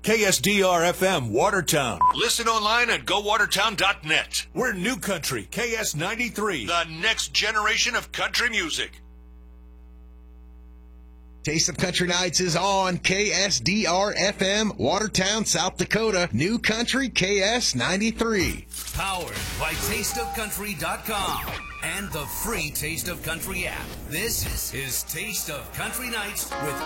KSDR-FM Watertown. Listen online at gowatertown.net. We're New Country, KS93, the next generation of country music. Taste of Country Nights is on KSDR-FM, Watertown, South Dakota. New Country, KS93. Powered by TasteOfCountry.com and the free Taste of Country app. This is Taste of Country Nights with